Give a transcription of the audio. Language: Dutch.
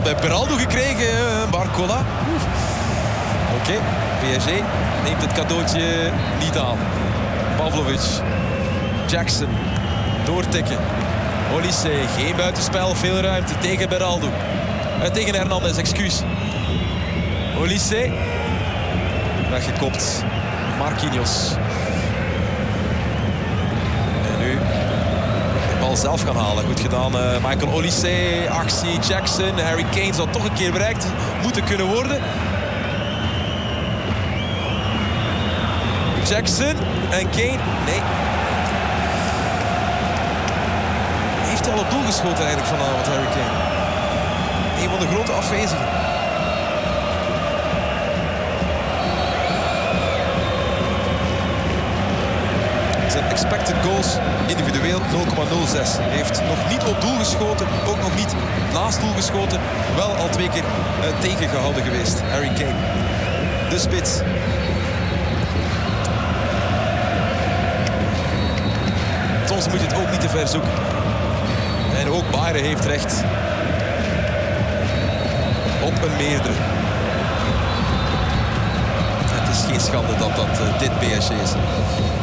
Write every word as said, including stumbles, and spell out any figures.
bal bij Beraldo gekregen. Barcola. Oké, okay. P S G neemt het cadeautje niet aan. Pavlovic. Jackson. Doortikken. Olise, geen buitenspel, veel ruimte tegen Beraldo. Uh, tegen Hernandez, excuus. Olise. Weggekopt. Marquinhos. En nu de bal zelf gaan halen. Goed gedaan, uh, Michael Olise. Actie, Jackson. Harry Kane zal toch een keer bereikt moeten kunnen worden. Jackson en Kane. Nee. Heeft hij al op doel geschoten eigenlijk vanavond, Harry Kane. Een van de grote afwezigen. Zijn expected goals individueel nul komma nul zes. Hij heeft nog niet op doel geschoten, ook nog niet naast doel geschoten. Wel al twee keer uh, tegengehouden geweest, Harry Kane. De spits. Soms moet je het ook niet te ver zoeken. En ook Bayern heeft recht op een meerdere. Het is geen schande dat dat uh, dit P S G is.